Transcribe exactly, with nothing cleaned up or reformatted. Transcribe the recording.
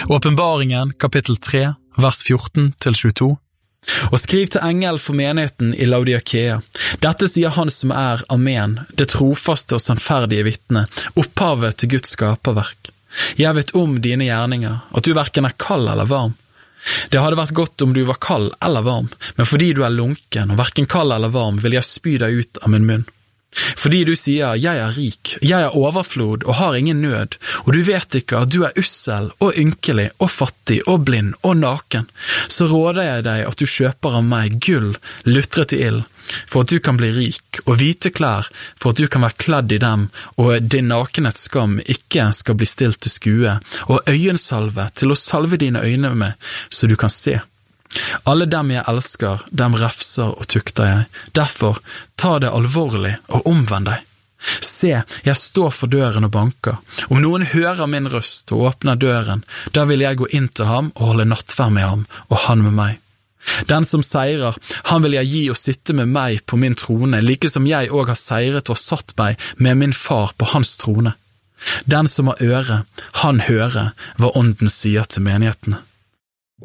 Åpenbaringen, kapittel tre, vers fjorten til tjueto. Og skriv til engel for menigheten i Laodikea. Dette sier han som er Amen, det trofaste og sannferdige vitne, opphavet til Guds skaperverk. Jeg vet om dine gjerninger, at du hverken er kald eller varm. Det hadde vært godt om du var kald eller varm, men fordi du er lunken og hverken kald eller varm, vil jeg spy deg ut av min munn. Fordi du sier, jeg er rik, jeg er overflod og har ingen nød, og du vet ikke at du er ussel og ynkelig og fattig og blind og naken, så råder jeg deg at du kjøper av meg gull, lutret i ild, for at du kan bli rik, og hvite klær, for at du kan være kledd i dem, og din nakenhets skam ikke skal bli stilt til skue, og øyensalve til å salve dine øyne med, så du kan se. Alle dem jeg elsker, dem refser og tukter jeg. Derfor, ta det alvorlig og omvend deg. Se, jeg står for døren og banker. Om noen hører min røst og åpner døren, da vil jeg gå inn til ham og holde nattverd med ham, og han med meg. Den som seirer, han vil jeg gi å sitte med meg på min trone, like som jeg også har seiret og satt meg med min far på hans trone. Den som har øre, han hører hva ånden sier til menighetene.